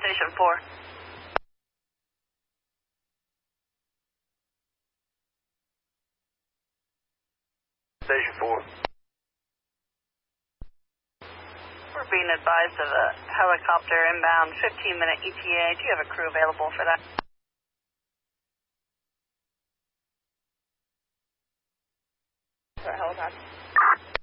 Station 4. Station 4. We're being advised of a helicopter inbound 15-minute ETA. Do you have a crew available for that? For a helicopter.